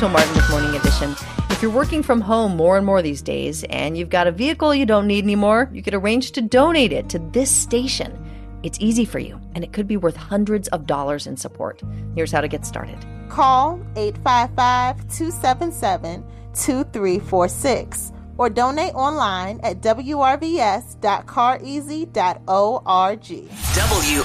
Martin with Morning Edition. If you're working from home more and more these days and you've got a vehicle you don't need anymore, you could arrange to donate it to this station. It's easy for you, and it could be worth hundreds of dollars in support. Here's how to get started. Call 855-277-2346 or donate online at wrvs.careasy.org.